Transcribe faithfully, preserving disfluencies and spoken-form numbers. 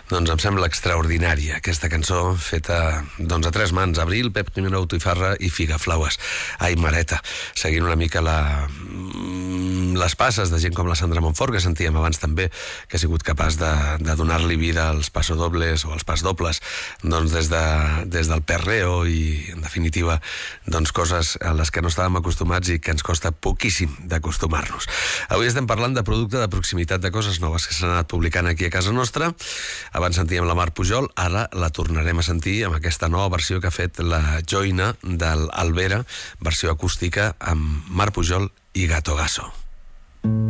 Doncs em sembla extraordinària aquesta cançó feta doncs, a tres mans, Abril, Pep Jimeno, Botifarra i Figaflaues. Ai, mareta, seguint una mica la... les passes de gent com la Sandra Montfort, que sentíem abans també, que ha sigut capaç de, de donar-li vida als passodobles o als pasdobles, doncs des, de, des del perreo i, en definitiva, doncs coses a les que no estàvem acostumats i que ens costa poquíssim d'acostumar-nos. Avui estem parlant de producte de proximitat, de coses noves que s'han anat publicant aquí a casa nostra. Abans sentíem la Mar Pujol, ara la tornarem a sentir amb aquesta nova versió que ha fet la Joina del Alvera, versió acústica amb Mar Pujol i Gato Gasso.